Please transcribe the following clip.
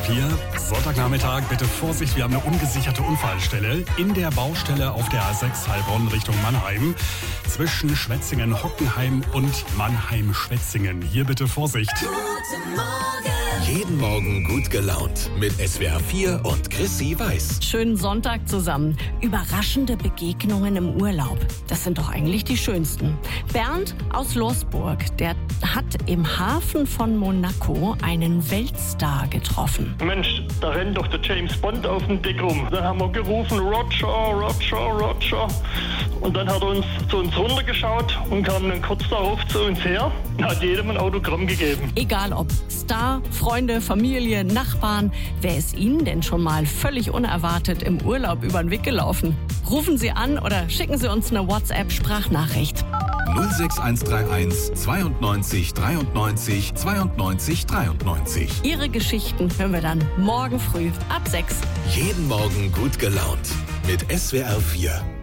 4, Sonntagnachmittag, bitte Vorsicht, wir haben eine ungesicherte Unfallstelle in der Baustelle auf der A6 Heilbronn Richtung Mannheim zwischen Schwetzingen-Hockenheim und Mannheim-Schwetzingen. Hier bitte Vorsicht. Guten Morgen. Jeden Morgen gut gelaunt mit SWR 4 und Chrissy Weiß. Schönen Sonntag zusammen. Überraschende Begegnungen im Urlaub. Das sind doch eigentlich die schönsten. Bernd aus Losburg, der hat im Hafen von Monaco einen Weltstar getroffen. Mensch, da rennt doch der James Bond auf dem Deck rum. Dann haben wir gerufen, Roger, Roger, Roger. Und dann hat er zu uns runtergeschaut und kam dann kurz darauf zu uns her und hat jedem ein Autogramm gegeben. Egal ob Star, Freunde, Familie, Nachbarn, wer ist Ihnen denn schon mal völlig unerwartet im Urlaub über den Weg gelaufen? Rufen Sie an oder schicken Sie uns eine WhatsApp-Sprachnachricht. 06131 92 93 92 93. Ihre Geschichten hören wir dann morgen früh ab 6. Jeden Morgen gut gelaunt mit SWR 4.